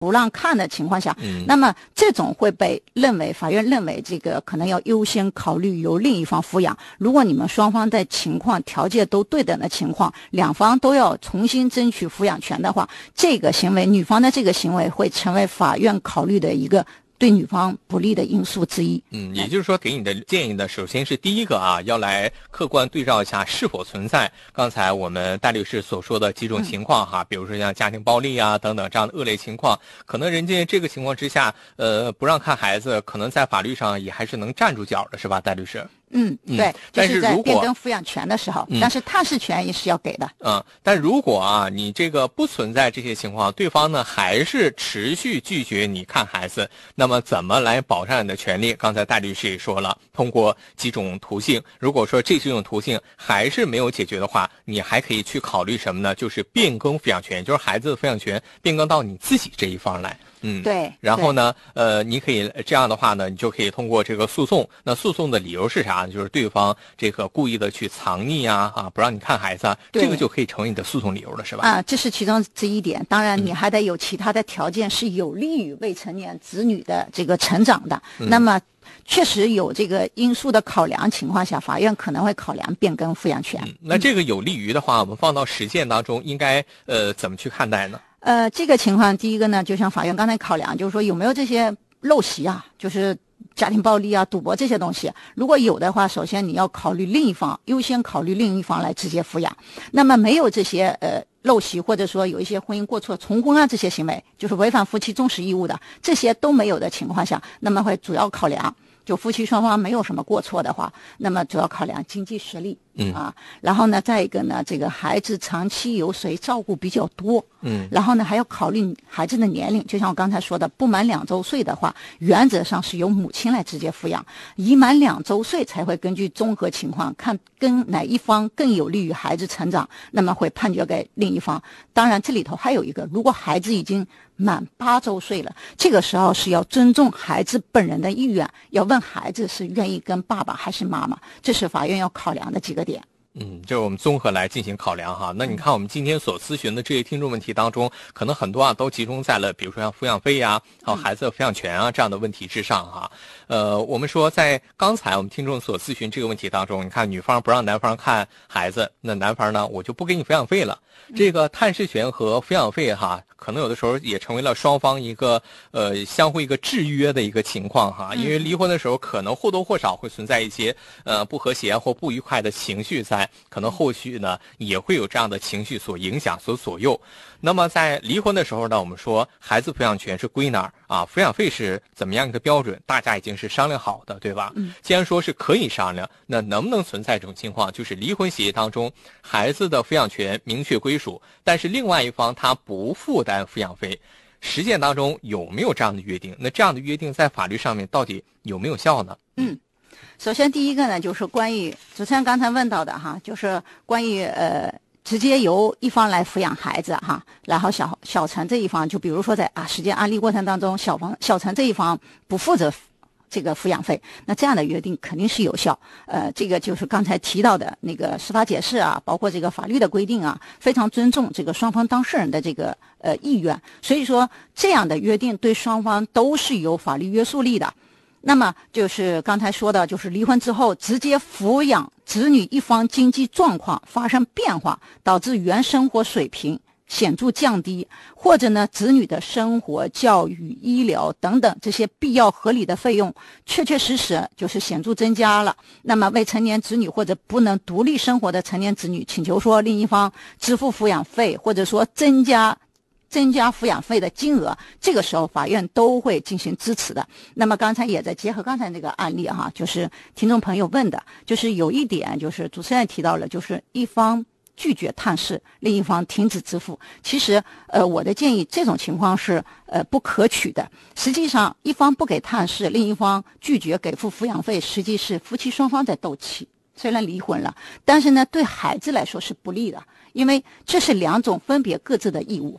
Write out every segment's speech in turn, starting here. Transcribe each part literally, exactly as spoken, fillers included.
不让看的情况下， 嗯， 那么这种会被认为法院认为这个可能要优先考虑由另一方抚养。如果你们双方在情况条件都对等的情况，两方都要重新争取抚养权的话，这个行为女方的这个行为会成为法院考虑的一个对女方不利的因素之一。 嗯，也就是说，给你的建议呢，首先是第一个啊，要来客观对照一下是否存在刚才我们戴律师所说的几种情况哈，嗯、比如说像家庭暴力啊等等这样的恶劣情况，可能人家这个情况之下，呃，不让看孩子，可能在法律上也还是能站住脚的，是吧，戴律师？ 嗯，对， 嗯、但是就是在如果变更抚养权的时候， 嗯、 但是探视权也是要给的。 嗯，但如果啊，你这个不存在这些情况，对方呢还是持续拒绝你看孩子，那么怎么来保障你的权利？刚才戴律师也说了，通过几种途径。如果说这几种途径还是没有解决的话，你还可以去考虑什么呢？就是变更抚养权，就是孩子的抚养权变更到你自己这一方来。嗯， 对。 然后呢，呃，你可以这样的话呢，你就可以通过这个诉讼。那诉讼的理由是啥呢？就是对方这个故意的去藏匿啊，啊，不让你看孩子啊，这个就可以成为你的诉讼理由了，是吧？ 啊，这是其中之一点。当然，你还得有其他的条件是有利于未成年子女的这个成长的。 嗯、 那么，确实有这个因素的考量情况下，法院可能会考量变更抚养权。 嗯、那这个有利于的话，我们放到实践当中，应该呃怎么去看待呢？ 呃，这个情况，第一个呢，就像法院刚才考量，就是说有没有这些陋习啊，就是家庭暴力啊、赌博这些东西。如果有的话，首先你要考虑另一方，优先考虑另一方来直接抚养。那么没有这些呃陋习，或者说有一些婚姻过错、重婚啊这些行为，就是违反夫妻忠实义务的，这些都没有的情况下，那么会主要考量。就夫妻双方没有什么过错的话，那么主要考量经济实力， 嗯啊，然后呢，再一个呢，这个孩子长期由谁照顾比较多， 嗯， 然后呢，还要考虑孩子的年龄，就像我刚才说的，不满两周岁的话，原则上是由母亲来直接抚养，已满两周岁才会根据综合情况看跟哪一方更有利于孩子成长，那么会判决给另一方。当然，这里头还有一个，如果孩子已经满八周岁了，这个时候是要尊重孩子本人的意愿，要问孩子是愿意跟爸爸还是妈妈，这是法院要考量的几个点。 嗯，就是我们综合来进行考量哈。那你看我们今天所咨询的这些听众问题当中，可能很多啊都集中在了比如说像抚养费呀、还有孩子的抚养权啊这样的问题之上哈。呃，我们说在刚才我们听众所咨询这个问题当中，你看女方不让男方看孩子，那男方呢我就不给你抚养费了。这个探视权和抚养费哈，可能有的时候也成为了双方一个呃相互一个制约的一个情况哈。因为离婚的时候可能或多或少会存在一些呃不和谐或不愉快的情绪在，可能后续呢也会有这样的情绪所影响所左右。那么在离婚的时候呢，我们说孩子抚养权是归哪儿啊？抚养费是怎么样一个标准？大家已经是商量好的，对吧？ 嗯。 既然说是可以商量，那能不能存在这种情况，就是离婚协议当中孩子的抚养权明确归属，但是另外一方他不负担抚养费？实践当中有没有这样的约定？那这样的约定在法律上面到底有没有效呢？ 嗯。首先第一个呢，就是关于主持人刚才问到的哈，就是关于呃直接由一方来抚养孩子哈，然后小小陈这一方，就比如说在啊实践案例过程当中，小方小陈这一方不负责这个抚养费，那这样的约定肯定是有效。呃，这个就是刚才提到的那个司法解释啊，包括这个法律的规定啊，非常尊重这个双方当事人的这个呃意愿，所以说这样的约定对双方都是有法律约束力的。那么就是刚才说的，就是离婚之后直接抚养子女一方经济状况发生变化，导致原生活水平显著降低，或者呢子女的生活、教育、医疗等等这些必要合理的费用确确实实就是显著增加了，那么未成年子女或者不能独立生活的成年子女请求说另一方支付抚养费，或者说增加增加抚养费的金额，这个时候法院都会进行支持的。那么刚才也在结合刚才那个案例哈，就是听众朋友问的，就是有一点就是主持人提到了，就是一方拒绝探视，另一方停止支付。其实呃我的建议，这种情况是呃不可取的。实际上一方不给探视，另一方拒绝给付抚养费，实际是夫妻双方在斗气。虽然离婚了，但是呢对孩子来说是不利的，因为这是两种分别各自的义务。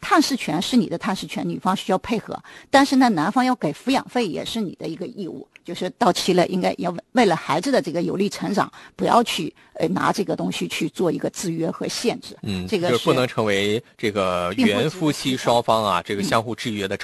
探视权是你的探视权，女方需要配合，但是呢，男方要给抚养费也是你的一个义务，就是到期了应该要为了孩子的这个有利成长，不要去呃拿这个东西去做一个制约和限制。 嗯， 这个就是不能成为这个原夫妻双方啊这个相互制约的